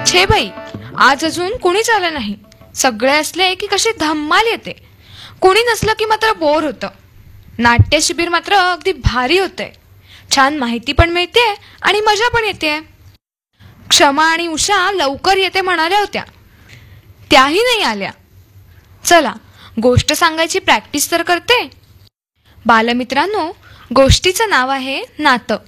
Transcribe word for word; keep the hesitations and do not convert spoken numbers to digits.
छे बाई, आज अजून कुणीच आलं नाही. सगळे असले की कशी धम्माल येते. कुणी नसलं की मात्र बोर होतं. नाट्य शिबिर मात्र अगदी भारी होतंय. छान माहिती पण मिळते आणि मजा पण येते. क्षमा आणि उषा लवकर येते म्हणाल्या होत्या, त्याही नाही आल्या. चला, गोष्ट सांगायची प्रॅक्टिस तर करते. बालमित्रांनो, गोष्टीचं नाव आहे नातं.